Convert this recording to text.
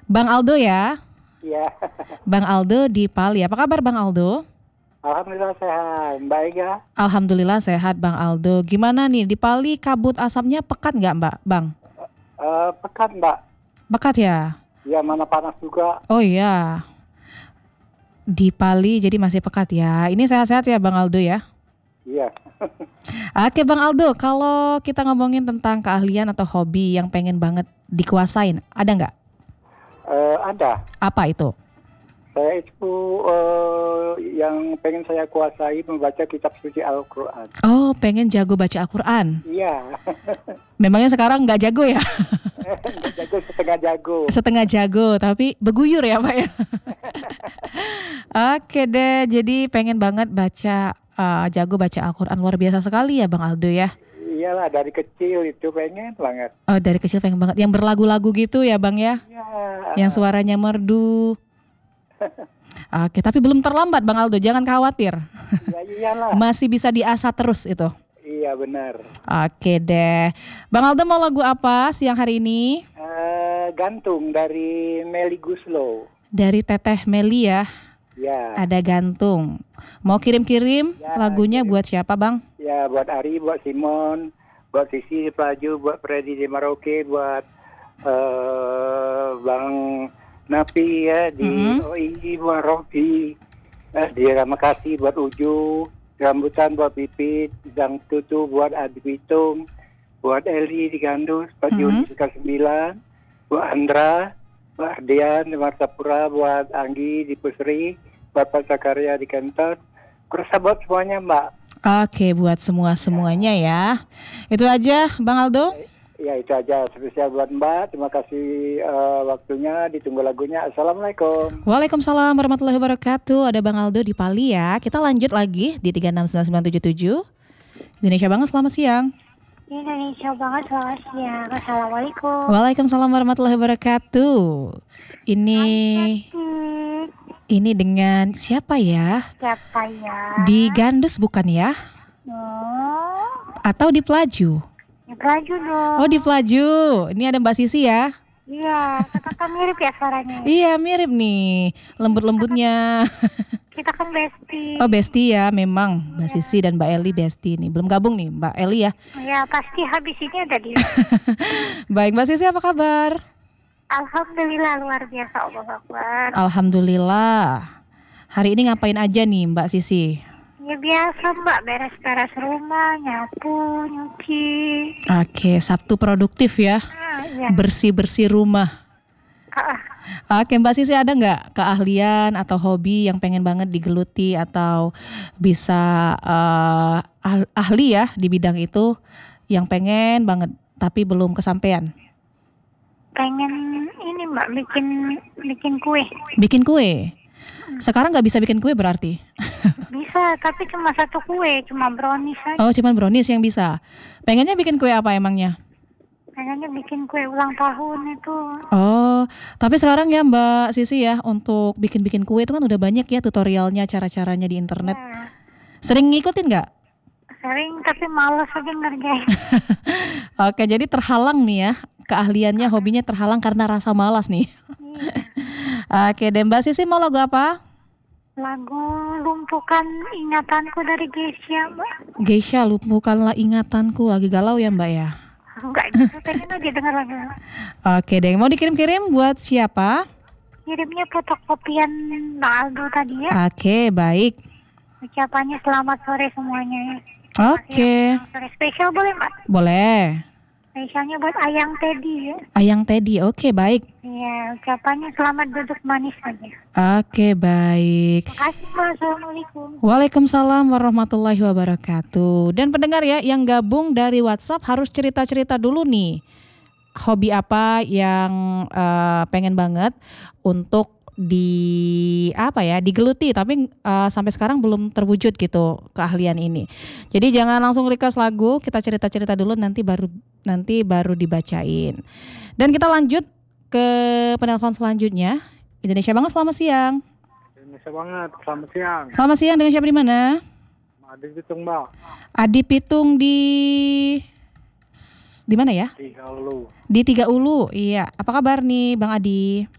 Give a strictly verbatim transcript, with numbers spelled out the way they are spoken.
Bang Aldo ya? Iya. Bang Aldo di Pali. Apa kabar Bang Aldo? Alhamdulillah sehat. Baik ya? Alhamdulillah sehat Bang Aldo. Gimana nih di Pali kabut asapnya pekat nggak Mbak Bang? Eh, pekan Mbak. Pekat ya? Ya mana panas juga. Oh iya. Di Pali jadi masih pekat ya. Ini sehat-sehat ya Bang Aldo ya? Iya. Oke Bang Aldo, kalau kita ngomongin tentang keahlian atau hobi yang pengen banget dikuasain, ada nggak? Eh, ada. Apa itu? Saya itu eh, yang pengen saya kuasai membaca kitab suci Al-Quran. Oh, pengen jago baca Al-Quran. Iya. Memangnya sekarang nggak jago ya? Jago setengah jago. Setengah jago, tapi beguyur ya Pak ya? Oke deh, jadi pengen banget baca, uh, jago baca Al-Quran. Luar biasa sekali ya Bang Aldo ya? Iyalah dari kecil itu pengen banget. Oh, dari kecil pengen banget. Yang berlagu-lagu gitu ya Bang ya? Iya. Yang suaranya merdu. Oke, tapi belum terlambat Bang Aldo, jangan khawatir. Ya iyalah. Masih bisa diasah terus itu. Iya benar. Oke deh. Bang Aldo mau lagu apa siang hari ini? Eh, gantung dari Melly Guslow. Dari Teteh Meli ya, Ya. ada gantung. Mau kirim-kirim Ya, lagunya kirim. buat siapa Bang? Ya buat Ari, buat Simon, buat Sisi di Pelaju, buat Freddy di Maroke, buat eh, Bang Napi ya di Mhm. O I buat Rofi, eh, di Ramakasih buat Uju, Rambutan buat Pipit, Zang Tutu buat Adi Pitung, buat Eli di Gandus, buat Mhm. Yuni di sembilan, buat Andra, buat Ardian di Martapura, buat Anggi di Pusri, buat Pak Sakarya di Kenton, kurasa buat semuanya Mbak. Oke, buat semua-semuanya ya. Itu aja Bang Aldo. Ya itu aja spesial buat Mbak. Terima kasih eh, waktunya. Ditunggu lagunya. Assalamualaikum. Waalaikumsalam warahmatullahi wabarakatuh. Ada Bang Aldo di Pali ya. Kita lanjut lagi di tiga enam sembilan sembilan tujuh tujuh. Indonesia banget, selamat siang. Indonesia banget, selamat siang. Assalamualaikum. Waalaikumsalam warahmatullahi wabarakatuh. Ini Hmm, ini dengan siapa ya? siapa ya? Di Gandus bukan ya? Oh, Atau di Pelaju? ya Pelaju dong. Oh, di Pelaju. Ini ada Mbak Sisi ya? Iya, kita kan mirip ya suaranya. Iya, mirip nih. Lembut-lembutnya. Kita kan bestie. Oh, bestie ya, memang Mbak Sisi dan Mbak Eli bestie nih. Belum gabung nih Mbak Eli ya. Ya pasti habis ini ada dia. Baik, Mbak Sisi apa kabar? Alhamdulillah luar biasa, Allah Akbar. Alhamdulillah. Hari ini ngapain aja nih Mbak Sisi? Ya biasa Mbak, beres-beres rumah, nyapu, nyuci. Oke, Sabtu produktif ya. Ah, iya. Bersih-bersih rumah. Ah, Oke, Mbak Sisi ada nggak keahlian atau hobi yang pengen banget digeluti atau bisa eh, ah- ahli ya di bidang itu yang pengen banget tapi belum kesampaian? pengen ini Mbak bikin bikin kue. Bikin kue. Sekarang nggak bisa bikin kue berarti? Bisa, tapi cuma satu kue, cuma brownies aja. Oh, cuman brownies yang bisa. Pengennya bikin kue apa emangnya? Pengennya bikin kue ulang tahun itu. Oh, tapi sekarang ya Mbak Sisi ya untuk bikin-bikin kue itu kan udah banyak ya tutorialnya, cara-caranya di internet. Ya, Sering ngikutin nggak? sering tapi males aja ngerjain. Oke, jadi terhalang nih ya keahliannya, hobinya terhalang karena rasa malas nih. Iya. Oke, dan Mbak Sisi mau lagu apa? Lagu Lumpuhkan Ingatanku dari Geisha Mbak. Geisha, lumpuhkanlah ingatanku. Lagi galau ya Mbak ya? Enggak gitu, pengen aja denger lagu. Oke deh, mau dikirim-kirim buat siapa? Kirimnya fotokopian Bang Aldo tadi ya. Oke, baik. Ucapannya selamat sore semuanya. Oke, Sore spesial boleh Mbak? boleh. Spesialnya buat Ayang Teddy ya. Ayang Teddy, oke baik. Iya, ucapannya selamat duduk manis aja. Oke, baik. Makasih Mbak, Assalamualaikum. Waalaikumsalam warahmatullahi wabarakatuh. Dan pendengar ya yang gabung dari WhatsApp harus cerita-cerita dulu nih. Hobi apa yang eh, pengen banget untuk di apa ya digeluti tapi eh, sampai sekarang belum terwujud gitu keahlian ini. Jadi jangan langsung request lagu, kita cerita-cerita dulu nanti baru nanti baru dibacain. Dan kita lanjut ke penelpon selanjutnya. Indonesia banget, selamat siang. Indonesia banget. Selamat siang. Selamat siang, dengan siapa di mana? Adi Pitung Mbak. Adi Pitung di di mana ya? Di Halo. Di Tiga Ulu. Iya. Apa kabar nih Bang Adi?